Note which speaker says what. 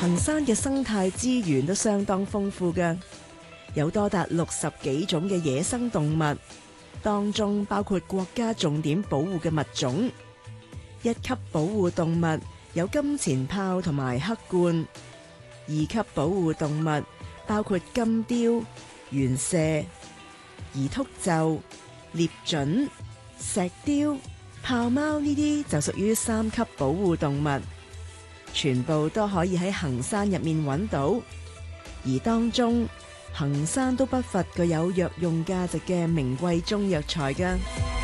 Speaker 1: 衡山嘅生態資源都相當豐富嘅，有多達60幾種嘅野生動物，當中包括國家重點保護嘅物種。1級保護動物有金錢豹同埋黑鸛，2級保護動物包括金雕、原蛇、兒禿鷲、獵隼、石雕、豹貓，呢啲就屬於3級保護動物。全部都可以喺衡山入面揾到，而當中衡山都不乏具有藥用價值嘅名貴中藥材㗎。